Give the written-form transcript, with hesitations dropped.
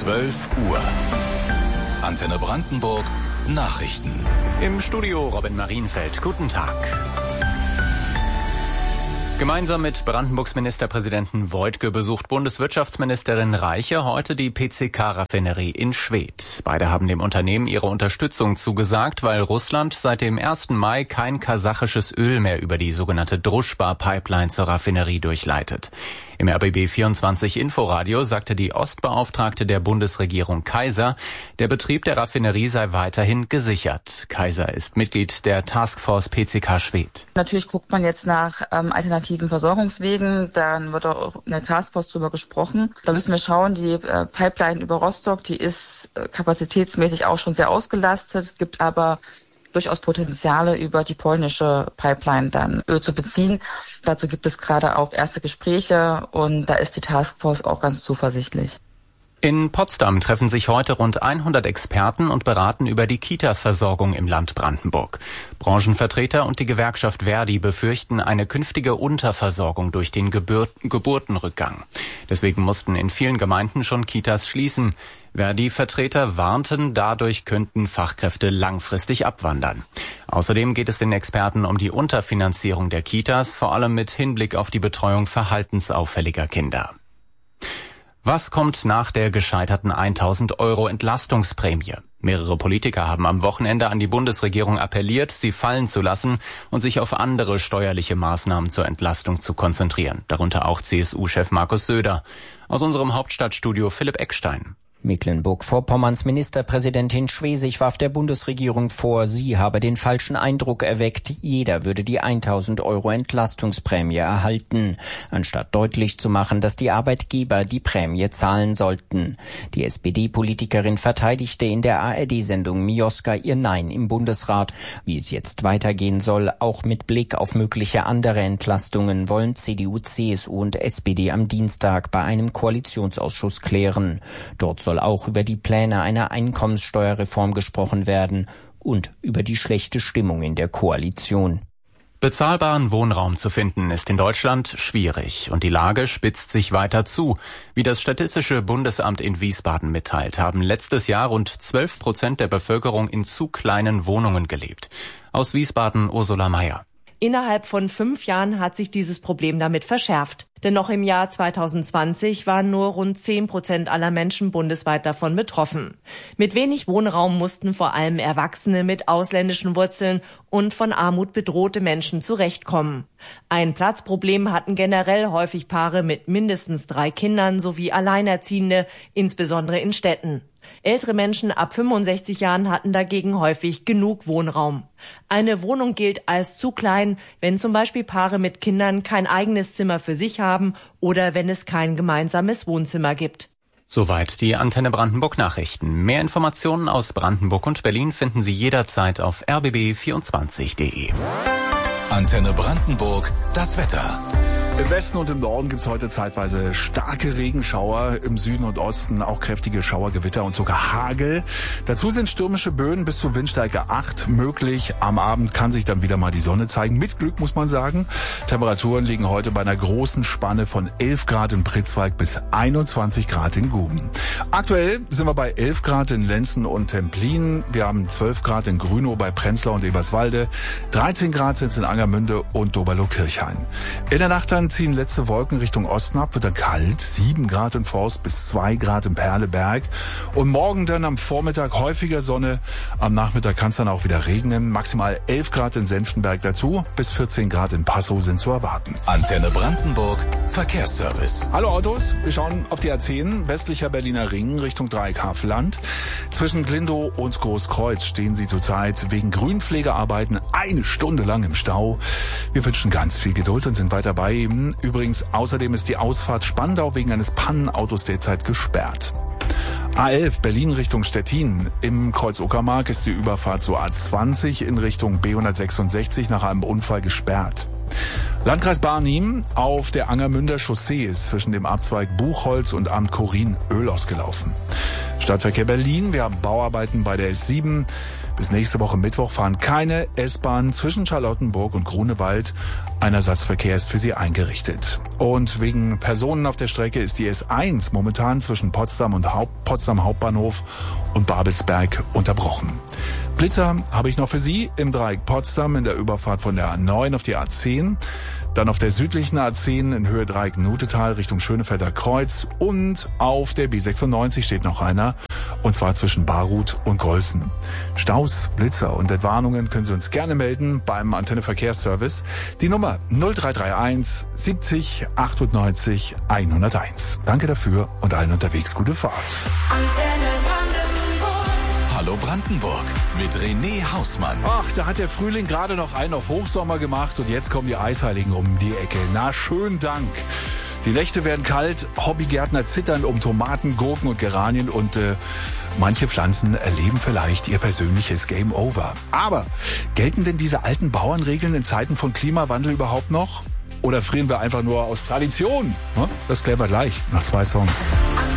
12 Uhr. Antenne Brandenburg Nachrichten. Im Studio Robin Marienfeld. Guten Tag. Gemeinsam mit Brandenburgs Ministerpräsidenten Woidke besucht Bundeswirtschaftsministerin Reiche heute die PCK-Raffinerie in Schwedt. Beide haben dem Unternehmen ihre Unterstützung zugesagt, weil Russland seit dem 1. Mai kein kasachisches Öl mehr über die sogenannte Druschba-Pipeline zur Raffinerie durchleitet. Im RBB 24 Inforadio sagte die Ostbeauftragte der Bundesregierung Kaiser, der Betrieb der Raffinerie sei weiterhin gesichert. Kaiser ist Mitglied der Taskforce PCK Schwedt. Natürlich guckt man jetzt nach alternativen Versorgungswegen. Dann wird auch in der Taskforce drüber gesprochen. Da müssen wir schauen, die Pipeline über Rostock, die ist kapazitätsmäßig auch schon sehr ausgelastet. Es gibt aber durchaus Potenziale, über die polnische Pipeline dann Öl zu beziehen. Dazu gibt es gerade auch erste Gespräche und da ist die Taskforce auch ganz zuversichtlich. In Potsdam treffen sich heute rund 100 Experten und beraten über die Kita-Versorgung im Land Brandenburg. Branchenvertreter und die Gewerkschaft Verdi befürchten eine künftige Unterversorgung durch den Geburtenrückgang. Deswegen mussten in vielen Gemeinden schon Kitas schließen. Verdi-Vertreter warnten, dadurch könnten Fachkräfte langfristig abwandern. Außerdem geht es den Experten um die Unterfinanzierung der Kitas, vor allem mit Hinblick auf die Betreuung verhaltensauffälliger Kinder. Was kommt nach der gescheiterten 1.000 € Entlastungsprämie? Mehrere Politiker haben am Wochenende an die Bundesregierung appelliert, sie fallen zu lassen und sich auf andere steuerliche Maßnahmen zur Entlastung zu konzentrieren. Darunter auch CSU-Chef Markus Söder. Aus unserem Hauptstadtstudio Philipp Eckstein. Mecklenburg-Vorpommerns Ministerpräsidentin Schwesig warf der Bundesregierung vor, sie habe den falschen Eindruck erweckt, jeder würde die 1.000 € Entlastungsprämie erhalten, anstatt deutlich zu machen, dass die Arbeitgeber die Prämie zahlen sollten. Die SPD-Politikerin verteidigte in der ARD-Sendung Mioska ihr Nein im Bundesrat. Wie es jetzt weitergehen soll, auch mit Blick auf mögliche andere Entlastungen, wollen CDU, CSU und SPD am Dienstag bei einem Koalitionsausschuss klären. Dort soll auch über die Pläne einer Einkommenssteuerreform gesprochen werden und über die schlechte Stimmung in der Koalition. Bezahlbaren Wohnraum zu finden ist in Deutschland schwierig und die Lage spitzt sich weiter zu. Wie das Statistische Bundesamt in Wiesbaden mitteilt, haben letztes Jahr rund 12% der Bevölkerung in zu kleinen Wohnungen gelebt. Aus Wiesbaden Ursula Meyer. Innerhalb von 5 Jahren hat sich dieses Problem damit verschärft. Denn noch im Jahr 2020 waren nur rund 10% aller Menschen bundesweit davon betroffen. Mit wenig Wohnraum mussten vor allem Erwachsene mit ausländischen Wurzeln und von Armut bedrohte Menschen zurechtkommen. Ein Platzproblem hatten generell häufig Paare mit mindestens 3 Kindern sowie Alleinerziehende, insbesondere in Städten. Ältere Menschen ab 65 Jahren hatten dagegen häufig genug Wohnraum. Eine Wohnung gilt als zu klein, wenn zum Beispiel Paare mit Kindern kein eigenes Zimmer für sich haben oder wenn es kein gemeinsames Wohnzimmer gibt. Soweit die Antenne Brandenburg Nachrichten. Mehr Informationen aus Brandenburg und Berlin finden Sie jederzeit auf rbb24.de. Antenne Brandenburg, das Wetter. Im Westen und im Norden gibt's heute zeitweise starke Regenschauer, im Süden und Osten auch kräftige Schauergewitter und sogar Hagel. Dazu sind stürmische Böen bis zu Windstärke 8 möglich. Am Abend kann sich dann wieder mal die Sonne zeigen. Mit Glück, muss man sagen. Temperaturen liegen heute bei einer großen Spanne von 11 Grad in Pritzwalk bis 21 Grad in Guben. Aktuell sind wir bei 11 Grad in Lenzen und Templin. Wir haben 12 Grad in Grünow bei Prenzlau und Eberswalde. 13 Grad sind es in Angermünde und Doberloh-Kirchhain. In der Nacht dann ziehen letzte Wolken Richtung Osten ab, wird dann kalt, 7 Grad in Forst bis 2 Grad im Perleberg. Und morgen dann am Vormittag häufiger Sonne, am Nachmittag kann es dann auch wieder regnen, maximal 11 Grad in Senftenberg dazu, bis 14 Grad in Passow sind zu erwarten. Antenne Brandenburg, Verkehrsservice. Hallo Autos, wir schauen auf die A10, westlicher Berliner Ring Richtung Dreieckhavelland. Zwischen Glindow und Großkreuz stehen Sie zurzeit wegen Grünpflegearbeiten 1 Stunde lang im Stau. Wir wünschen ganz viel Geduld und sind weiter bei Ihnen. Übrigens, außerdem ist die Ausfahrt Spandau wegen eines Pannenautos derzeit gesperrt. A11 Berlin Richtung Stettin. Im Kreuz Uckermark ist die Überfahrt zur A20 in Richtung B166 nach einem Unfall gesperrt. Landkreis Barnim, auf der Angermünder Chaussee ist zwischen dem Abzweig Buchholz und Amt Korin Öl ausgelaufen. Stadtverkehr Berlin, wir haben Bauarbeiten bei der S7. Bis nächste Woche Mittwoch fahren keine S-Bahnen zwischen Charlottenburg und Grunewald. Ein Ersatzverkehr ist für sie eingerichtet. Und wegen Personen auf der Strecke ist die S1 momentan zwischen Potsdam und Potsdam Hauptbahnhof und Babelsberg unterbrochen. Blitzer habe ich noch für Sie im Dreieck Potsdam in der Überfahrt von der A9 auf die A10. Dann auf der südlichen A10 in Höhe Dreieck Nutetal Richtung Schönefelder Kreuz. Und auf der B96 steht noch einer. Und zwar zwischen Baruth und Golzen. Staus, Blitzer und Entwarnungen können Sie uns gerne melden beim Antenne Verkehrsservice. Die Nummer 0331 70 98 101. Danke dafür und allen unterwegs gute Fahrt. Hallo Brandenburg mit René Hausmann. Ach, da hat der Frühling gerade noch einen auf Hochsommer gemacht und jetzt kommen die Eisheiligen um die Ecke. Na, schönen Dank. Die Nächte werden kalt, Hobbygärtner zittern um Tomaten, Gurken und Geranien und manche Pflanzen erleben vielleicht ihr persönliches Game Over. Aber gelten denn diese alten Bauernregeln in Zeiten von Klimawandel überhaupt noch? Oder frieren wir einfach nur aus Tradition? Das klären wir gleich nach 2 Songs.